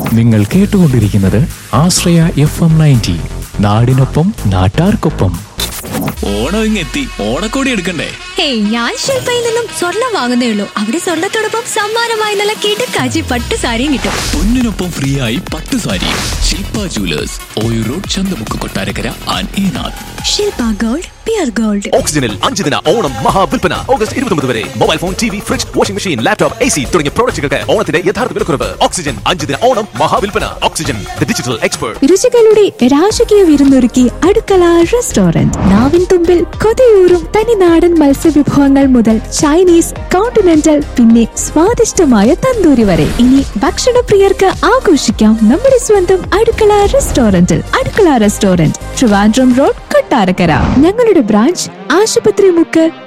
നിങ്ങൾ കേട്ടുകൊണ്ടിരിക്കുന്നത് ആശ്രയ FM 90. നാടിനൊപ്പം നാട്ടാർക്കൊപ്പം. ഓണം ഇങ്ങെത്തി, ഓണക്കോടി എടുക്കണ്ടേ? ഹേയ്, ഞാൻ ശില്പയിൽ നിന്നും സ്വർണം വാങ്ങുന്നേ ഉള്ളൂ. അവിടെ സ്വർണത്തോടൊപ്പം സമ്മാനമായി നല്ല കിടക്കാച്ചി പട്ടു സാരിയും കിട്ടും. പൊന്നിനൊപ്പം ഫ്രീ ആയി പട്ടുസാരി. ശില്പ jewellers, Oyoor road, Chanthamukku, Kottarakkara and Enath. Shilpa gold, peer gold. ഓക്സിജനിൽ 5 ദിന ഓണം മഹാവിൽപ്പന ഓഗസ്റ്റ് 29 വരെ. Mobile phone, TV, fridge, washing machine, laptop, AC തുടങ്ങിയ പ്രോഡക്റ്റുകൾക്ക് ഓണത്തിന്റെ യഥാർത്ഥ വിലക്കുറവ്. ഓക്സിജൻ 5 ദിന Onam മഹാവിൽപ്പന. Oxygen, the digital expert. രുചികളുടെ രാജകീയ വിരുന്നൊരുക്കി അടുക്കള റെസ്റ്റോറന്റ്. നാവിൻ തുമ്പിൽ കൊതിയൂറും തനിനാടൻ മത്സ്യവിഭവങ്ങൾ മുതൽ ചൈനീസ്, കോണ്ടിനെന്റൽ, പിന്നെ സ്വാദിഷ്ടമായ തന്തൂരി വരെ. ഇനി ഭക്ഷണപ്രിയർക്ക് ആഘോഷിക്കാം നമ്മുടെ സ്വന്തം അടുക്കള റെസ്റ്റോറന്റിൽ. അടുക്കള റെസ്റ്റോറന്റ്, ട്രിവാൻഡ്രം റോഡ്, കൊട്ടാരക്കര. ഞങ്ങളുടെ ബ്രാഞ്ച് ആശുപത്രി മുക്ക്,